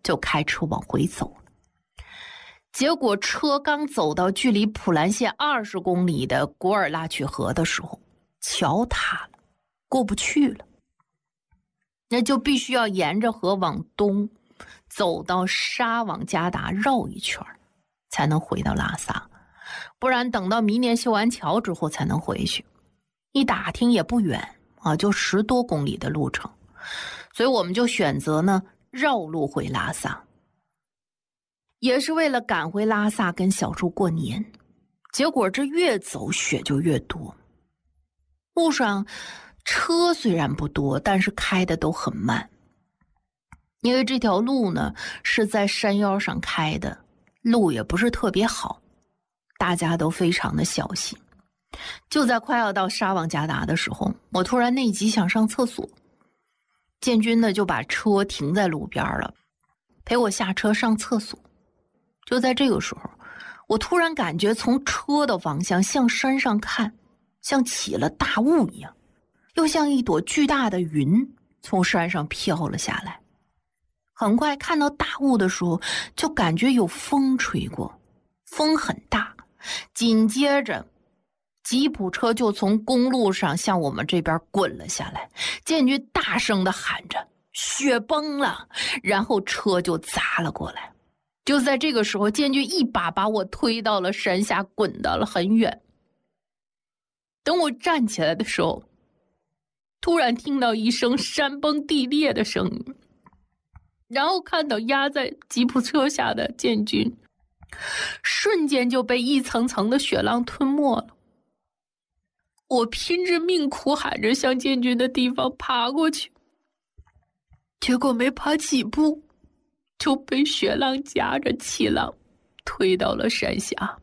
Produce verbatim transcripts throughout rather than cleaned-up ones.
就开车往回走了。结果车刚走到距离普兰县二十公里的古尔拉曲河的时候，桥塌了，过不去了。那就必须要沿着河往东走到沙往加达绕一圈才能回到拉萨，不然等到明年修完桥之后才能回去。一打听也不远啊，就十多公里的路程，所以我们就选择呢绕路回拉萨，也是为了赶回拉萨跟小叔过年。结果这越走雪就越多，路上车虽然不多，但是开的都很慢，因为这条路呢是在山腰上开的，路也不是特别好，大家都非常的小心。就在快要到沙旺加达的时候，我突然内急想上厕所，建军呢就把车停在路边了，陪我下车上厕所。就在这个时候，我突然感觉从车的方向向山上看，像起了大雾一样，又像一朵巨大的云从山上飘了下来。很快看到大雾的时候，就感觉有风吹过，风很大，紧接着吉普车就从公路上向我们这边滚了下来，建军大声地喊着雪崩了，然后车就砸了过来。就在这个时候，建军一把把我推到了山下，滚到了很远。等我站起来的时候，突然听到一声山崩地裂的声音，然后看到压在吉普车下的建军瞬间就被一层层的雪浪吞没了。我拼着命苦喊着向建军的地方爬过去，结果没爬几步就被雪浪夹着气浪推到了山下。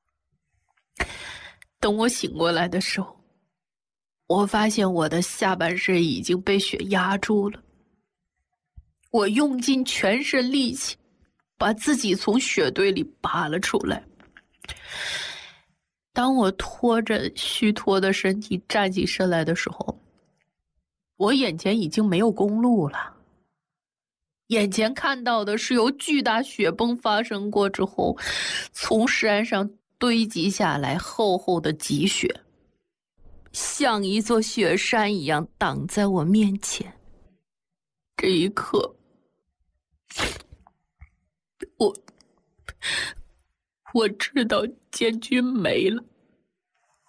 等我醒过来的时候，我发现我的下半身已经被雪压住了。我用尽全身力气把自己从雪堆里拔了出来。当我拖着虚脱的身体站起身来的时候，我眼前已经没有公路了，眼前看到的是由巨大雪崩发生过之后从山上堆积下来厚厚的积雪，像一座雪山一样挡在我面前。这一刻，我我知道建军没了。